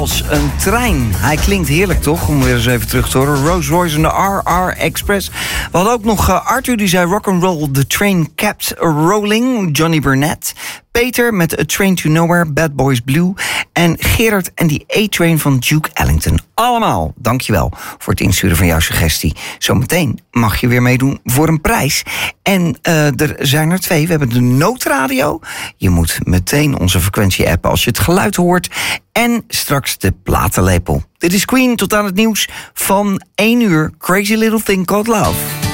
als een trein. Hij klinkt heerlijk, toch? Om weer eens even terug te horen. Rolls Royce en de RR Express. We hadden ook nog Arthur, die zei rock'n'roll, the train kept rolling. Johnny Burnett. Peter met A Train to Nowhere, Bad Boys Blue. En Gerard en die A-Train van Duke Ellington. Allemaal, dankjewel voor het insturen van jouw suggestie. Zometeen mag je weer meedoen voor een prijs. En er zijn er 2. We hebben de noodradio. Je moet meteen onze frequentie appen als je het geluid hoort. En straks de platenlepel. Dit is Queen tot aan het nieuws van 1 uur. Crazy Little Thing Called Love.